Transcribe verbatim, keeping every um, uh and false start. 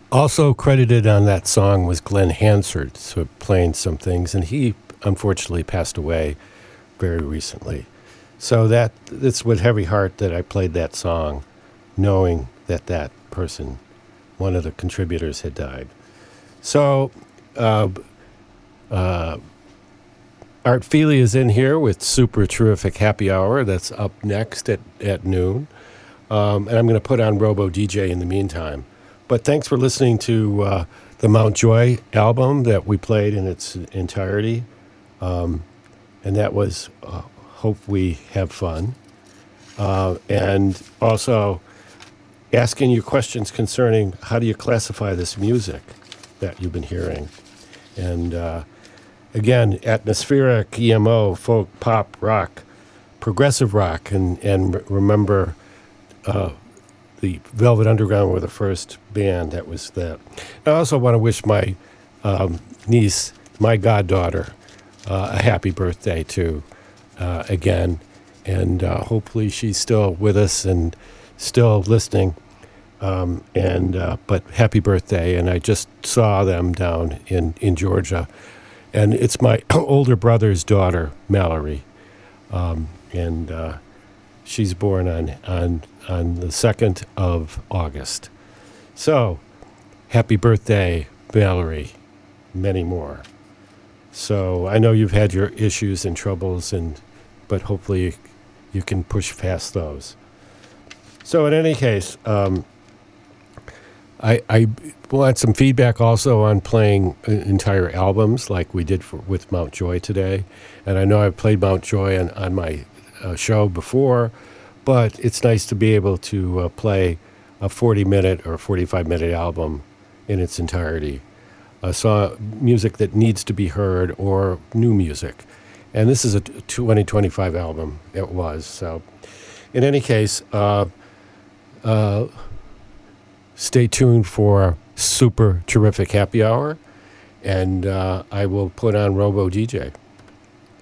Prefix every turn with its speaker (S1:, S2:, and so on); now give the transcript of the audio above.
S1: Also credited on that song was Glenn Hansard, so playing some things, and he unfortunately passed away very recently. So that it's with heavy heart that I played that song, knowing that that person, one of the contributors, had died. So uh, uh, Art Feely is in here with Super Terrific Happy Hour. That's up next at, at noon. Um, and I'm going to put on Robo D J in the meantime. But thanks for listening to uh, the Mount Joy album that we played in its entirety. Um, and that was uh, Hope We Have Fun. Uh, and also asking you questions concerning how do you classify this music that you've been hearing. And uh, again, atmospheric, E M O, folk, pop, rock, progressive rock. And, and remember... Uh, The Velvet Underground were the first band that was that. I also want to wish my um, niece, my goddaughter, uh, a happy birthday too, uh, again. And uh, hopefully she's still with us and still listening. Um, and uh, but happy birthday. And I just saw them down in, in Georgia. And it's my older brother's daughter, Mallory. Um, and uh, she's born on... on on the second of August. So, happy birthday, Valerie. Many more. So, I know you've had your issues and troubles, and but hopefully you can push past those. So, in any case, um, I, I want some feedback also on playing entire albums like we did for, with Mount Joy today. And I know I've played Mount Joy on, on my uh, show before, but it's nice to be able to uh, play a forty-minute or forty-five-minute album in its entirety. A song, music that needs to be heard or new music. And this is a twenty twenty-five album. It was. So in any case, uh, uh, stay tuned for Super Terrific Happy Hour. And uh, I will put on Robo D J.